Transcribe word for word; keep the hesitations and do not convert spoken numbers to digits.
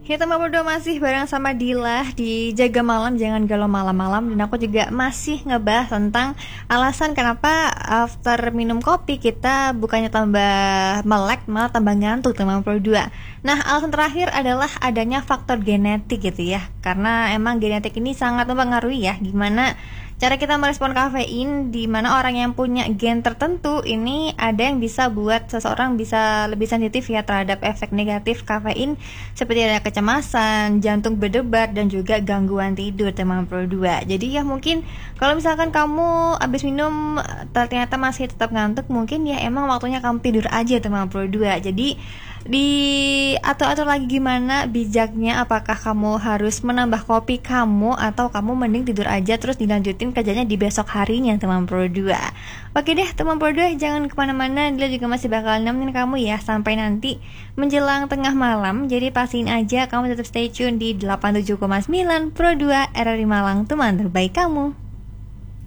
Kita mau berdua masih bareng sama Dila di Jaga Malam Jangan Galau Malam-Malam. Dan aku juga masih ngebahas tentang alasan kenapa after minum kopi kita bukannya tambah melek, malah tambah ngantuk teman berdua. Nah, alasan terakhir adalah adanya faktor genetik gitu ya. Karena emang genetik ini sangat mempengaruhi ya gimana cara kita merespon kafein, di mana orang yang punya gen tertentu ini ada yang bisa buat seseorang bisa lebih sensitif ya terhadap efek negatif kafein, seperti ada kecemasan, jantung berdebar, dan juga gangguan tidur teman pro dua. Jadi ya mungkin kalau misalkan kamu abis minum ternyata masih tetap ngantuk, mungkin ya emang waktunya kamu tidur aja teman pro dua. Jadi diatur-atur lagi gimana bijaknya, apakah kamu harus menambah kopi kamu atau kamu mending tidur aja terus dilanjutin kerjanya di besok harinya teman pro dua. Oke deh teman pro dua, jangan kemana-mana, dia juga masih bakal nemenin kamu ya sampai nanti menjelang tengah malam. Jadi pastiin aja kamu tetap stay tune di delapan puluh tujuh koma sembilan Pro dua R R I Malang, teman terbaik kamu.